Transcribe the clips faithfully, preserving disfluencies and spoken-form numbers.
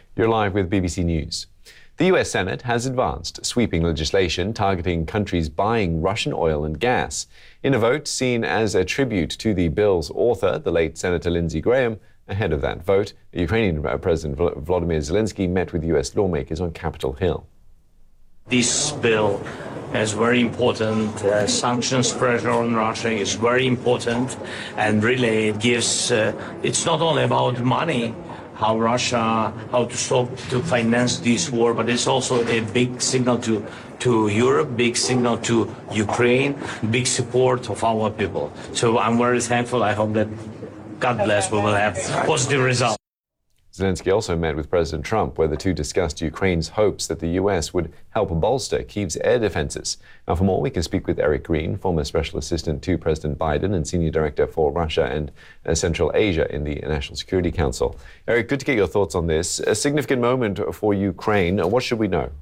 You're live with B B C News. The U S Senate has advanced sweeping legislation targeting countries buying Russian oil and gas. In a vote seen as a tribute to the bill's author, the late Senator Lindsey Graham, ahead of that vote, Ukrainian President Volodymyr Zelensky met with U S lawmakers on Capitol Hill. This bill is very important. Uh, sanctions pressure on Russia is very important, and really it gives, uh, it's not only about money, how Russia, how to stop, to finance this war, but it's also a big signal to, to Europe, big signal to Ukraine, big support of our people. So I'm very thankful. I hope that, God bless, we will have positive results. Zelensky also met with President Trump, where the two discussed Ukraine's hopes that the U S would help bolster Kyiv's air defenses. Now, for more, we can speak with Eric Green, former special assistant to President Biden and senior director for Russia and uh, Central Asia in the National Security Council. Eric, good to get your thoughts on this. A significant moment for Ukraine. What should we know?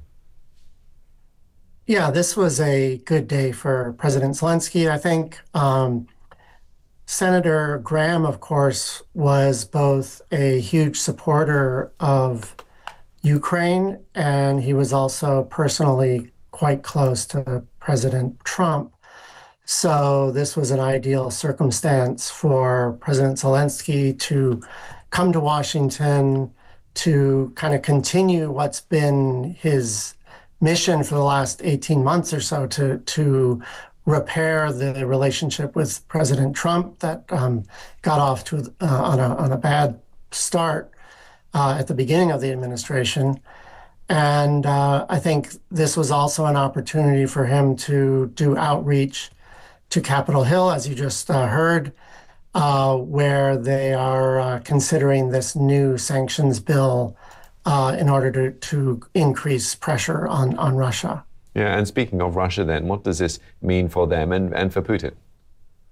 Yeah, this was a good day for President Zelensky, I think. Um, Senator Graham, of course, was both a huge supporter of Ukraine, and he was also personally quite close to President Trump. So this was an ideal circumstance for President Zelensky to come to Washington to kind of continue what's been his mission for the last eighteen months or so, to, to repair the relationship with President Trump that um, got off to uh, on, a, on a bad start uh, at the beginning of the administration. And uh, I think this was also an opportunity for him to do outreach to Capitol Hill, as you just uh, heard, uh, where they are uh, considering this new sanctions bill uh, in order to, to increase pressure on, on Russia. Yeah, and speaking of Russia then, what does this mean for them and, and for Putin?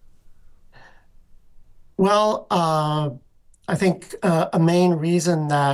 Well, uh, I think uh, a main reason that